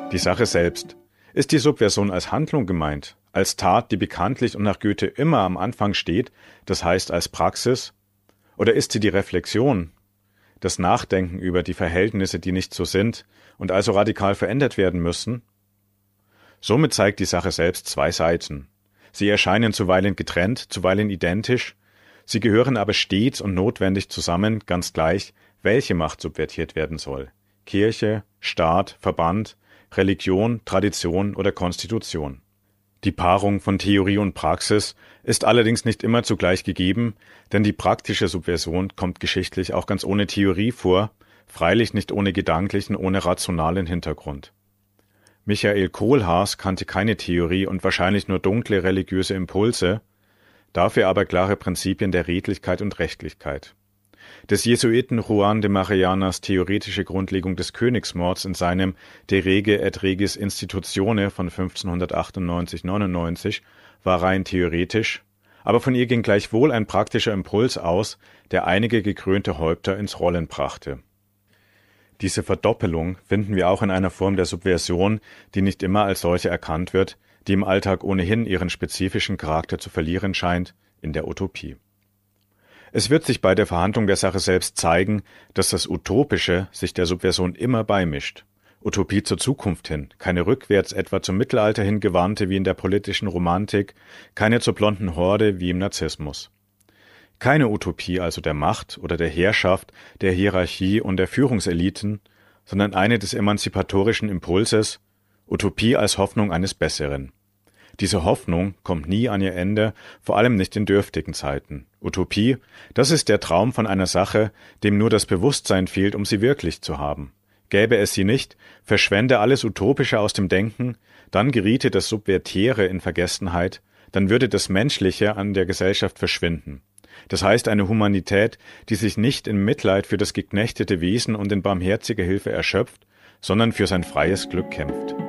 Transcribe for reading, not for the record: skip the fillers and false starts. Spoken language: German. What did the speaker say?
Die Sache selbst. Ist die Subversion als Handlung gemeint, als Tat, die bekanntlich und nach Goethe immer am Anfang steht, das heißt als Praxis? Oder ist sie die Reflexion, das Nachdenken über die Verhältnisse, die nicht so sind und also radikal verändert werden müssen? Somit zeigt die Sache selbst zwei Seiten. Sie erscheinen zuweilen getrennt, zuweilen identisch, sie gehören aber stets und notwendig zusammen, ganz gleich, welche Macht subvertiert werden soll. Kirche, Staat, Verband, Religion, Tradition oder Konstitution. Die Paarung von Theorie und Praxis ist allerdings nicht immer zugleich gegeben, denn die praktische Subversion kommt geschichtlich auch ganz ohne Theorie vor, freilich nicht ohne gedanklichen, ohne rationalen Hintergrund. Michael Kohlhaas kannte keine Theorie und wahrscheinlich nur dunkle religiöse Impulse, dafür aber klare Prinzipien der Redlichkeit und Rechtlichkeit. Des Jesuiten Juan de Marianas theoretische Grundlegung des Königsmords in seinem De Rege et Regis Institutione von 1598/99 war rein theoretisch, aber von ihr ging gleichwohl ein praktischer Impuls aus, der einige gekrönte Häupter ins Rollen brachte. Diese Verdoppelung finden wir auch in einer Form der Subversion, die nicht immer als solche erkannt wird, die im Alltag ohnehin ihren spezifischen Charakter zu verlieren scheint, in der Utopie. Es wird sich bei der Verhandlung der Sache selbst zeigen, dass das Utopische sich der Subversion immer beimischt. Utopie zur Zukunft hin, keine rückwärts etwa zum Mittelalter hingewandte wie in der politischen Romantik, keine zur blonden Horde wie im Narzissmus. Keine Utopie also der Macht oder der Herrschaft, der Hierarchie und der Führungseliten, sondern eine des emanzipatorischen Impulses, Utopie als Hoffnung eines Besseren. Diese Hoffnung kommt nie an ihr Ende, vor allem nicht in dürftigen Zeiten. Utopie, das ist der Traum von einer Sache, dem nur das Bewusstsein fehlt, um sie wirklich zu haben. Gäbe es sie nicht, verschwände alles Utopische aus dem Denken, dann geriete das Subvertiere in Vergessenheit, dann würde das Menschliche an der Gesellschaft verschwinden. Das heißt eine Humanität, die sich nicht in Mitleid für das geknechtete Wesen und in barmherziger Hilfe erschöpft, sondern für sein freies Glück kämpft.